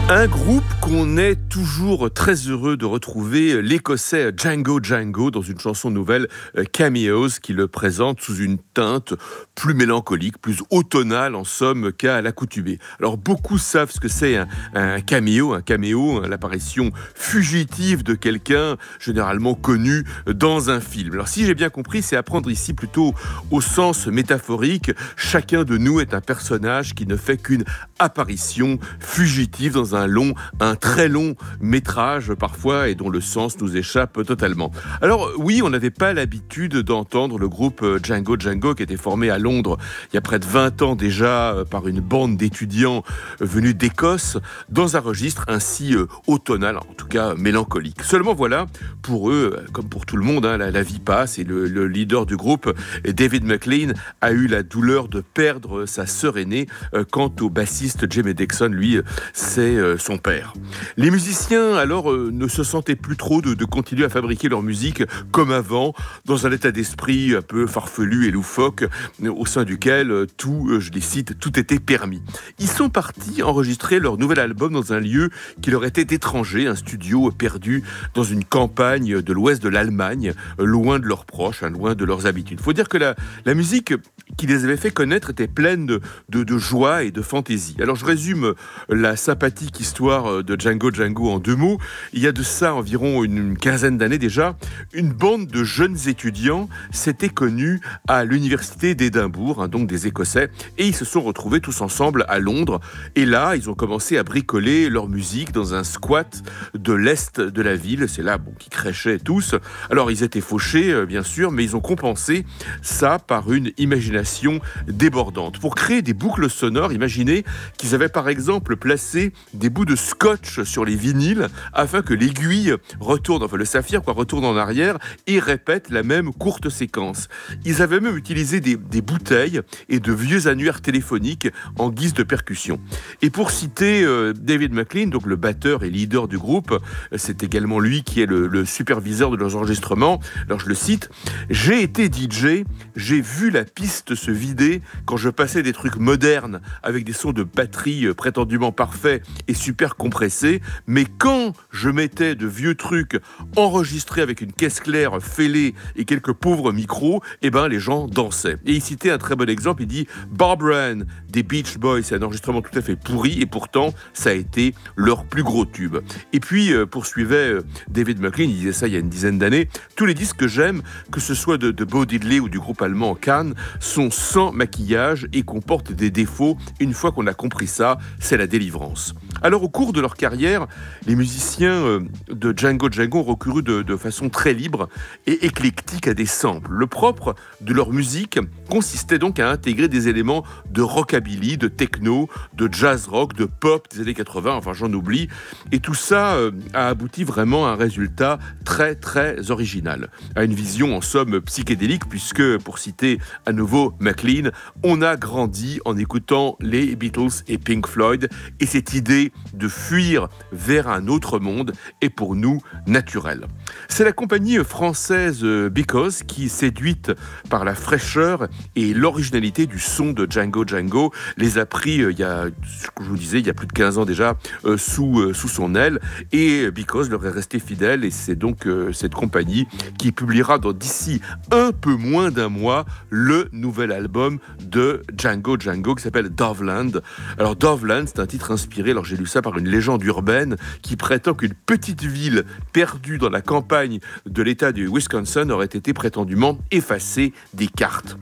Un groupe qu'on est toujours très heureux de retrouver, l'Écossais Django Django, dans une chanson nouvelle, Cameos, qui le présente sous une teinte plus mélancolique, plus automnale en somme qu'à l'accoutumée. Alors beaucoup savent ce que c'est un caméo, l'apparition fugitive de quelqu'un généralement connu dans un film. Alors si j'ai bien compris, c'est à prendre ici plutôt au sens métaphorique. Chacun de nous est un personnage qui ne fait qu'une apparition fugitive dans un très long métrage parfois, et dont le sens nous échappe totalement. Alors oui, on n'avait pas l'habitude d'entendre le groupe Django Django, qui était formé à Londres il y a près de 20 ans déjà par une bande d'étudiants venus d'Écosse, dans un registre ainsi automnal, en tout cas mélancolique. Seulement voilà, pour eux, comme pour tout le monde, la vie passe, et le leader du groupe, David McLean, a eu la douleur de perdre sa sœur aînée. Quant au bassiste Jamie Dixon, lui, c'est son père. Les musiciens alors ne se sentaient plus trop de continuer à fabriquer leur musique comme avant, dans un état d'esprit un peu farfelu et loufoque, au sein duquel tout, je les cite, tout était permis. Ils sont partis enregistrer leur nouvel album dans un lieu qui leur était étranger, un studio perdu dans une campagne de l'ouest de l'Allemagne, loin de leurs proches, loin de leurs habitudes. Il faut dire que la musique qui les avait fait connaître était pleine de joie et de fantaisie. Alors je résume la sympathique histoire de Django Django en 2 mots. Il y a de ça environ une quinzaine d'années déjà, une bande de jeunes étudiants s'était connue à l'université d'Édimbourg, donc des Écossais, et ils se sont retrouvés tous ensemble à Londres. Et là, ils ont commencé à bricoler leur musique dans un squat de l'est de la ville. C'est là qu'ils crèchaient tous. Alors ils étaient fauchés, bien sûr, mais ils ont compensé ça par une imagination débordante. Pour créer des boucles sonores, imaginez qu'ils avaient par exemple placé des bouts de scotch sur les vinyles afin que l'aiguille retourne, le saphir retourne en arrière et répète la même courte séquence. Ils avaient même utilisé des bouteilles et de vieux annuaires téléphoniques en guise de percussion. Et pour citer David McLean, donc le batteur et leader du groupe, c'est également lui qui est le superviseur de leurs enregistrements. Alors je le cite: « J'ai été DJ, j'ai vu la piste se vider quand je passais des trucs modernes avec des sons de batterie prétendument parfaits et super compressés, mais quand je mettais de vieux trucs enregistrés avec une caisse claire fêlée et quelques pauvres micros, les gens dansaient. » Et il citait un très bon exemple, il dit « Barbara Ann des Beach Boys, c'est un enregistrement tout à fait pourri, et pourtant ça a été leur plus gros tube. » Et puis poursuivait David McLean, il disait ça il y a une dizaine d'années: « Tous les disques que j'aime, que ce soit de Bo Diddley ou du groupe allemand Can, sont sans maquillage et comportent des défauts. Une fois qu'on a compris ça, c'est la délivrance. » Alors au cours de leur carrière, les musiciens de Django Django ont recouru de façon très libre et éclectique à des samples. Le propre de leur musique consistait donc à intégrer des éléments de rockabilly, de techno, de jazz rock, de pop des années 80, j'en oublie. Et tout ça a abouti vraiment à un résultat très très original, à une vision en somme psychédélique, puisque, pour citer à nouveau McLean, on a grandi en écoutant les Beatles et Pink Floyd, et cette idée de fuir vers un autre monde est pour nous naturelle. C'est la compagnie française Because qui, séduite par la fraîcheur et l'originalité du son de Django Django, les a pris, il y a plus de 15 ans déjà, sous son aile, et Because leur est resté fidèle, et c'est donc cette compagnie qui publiera d'ici un peu moins d'un mois le nouvel album de Django Django qui s'appelle Doveland. Alors Doveland, c'est un titre inspiré, j'ai lu ça, par une légende urbaine qui prétend qu'une petite ville perdue dans la campagne de l'État du Wisconsin aurait été prétendument effacée des cartes.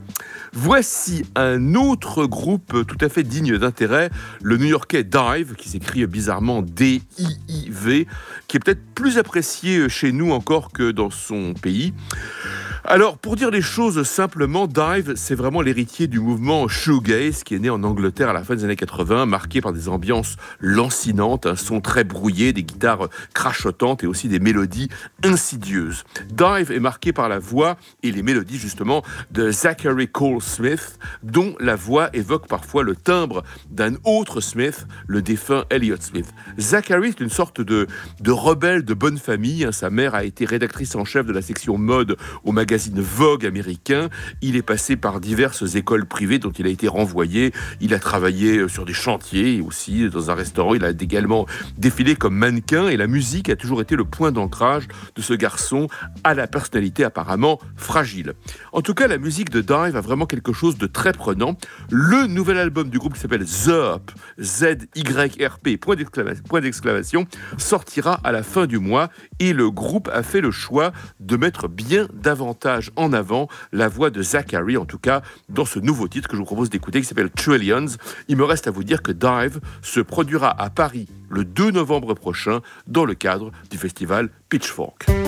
Voici un autre groupe tout à fait digne d'intérêt, le New-Yorkais Dive, qui s'écrit bizarrement D-I-I-V, qui est peut-être plus apprécié chez nous encore que dans son pays. Alors, pour dire les choses simplement, Dive, c'est vraiment l'héritier du mouvement shoegaze qui est né en Angleterre à la fin des années 80, marqué par des ambiances lancinantes, un son très brouillé, des guitares crachotantes et aussi des mélodies insidieuses. Dive est marqué par la voix et les mélodies justement de Zachary Cole Smith, dont la voix évoque parfois le timbre d'un autre Smith, le défunt Elliott Smith. Zachary est une sorte de rebelle de bonne famille. Sa mère a été rédactrice en chef de la section mode au magazine Vogue américain. Il est passé par diverses écoles privées dont il a été renvoyé. Il a travaillé sur des chantiers et aussi dans un restaurant. Il a également défilé comme mannequin et la musique a toujours été le point d'ancrage de ce garçon à la personnalité apparemment fragile. En tout cas, la musique de Dive a vraiment quelque chose de très prenant. Le nouvel album du groupe qui s'appelle ZYRP, Z-Y-R-P, point d'exclamation, sortira à la fin du mois et le groupe a fait le choix de mettre bien davantage en avant la voix de Zachary, en tout cas dans ce nouveau titre que je vous propose d'écouter qui s'appelle Trillions. Il me reste à vous dire que Dive se produira à Paris le 2 novembre prochain dans le cadre du festival Pitchfork.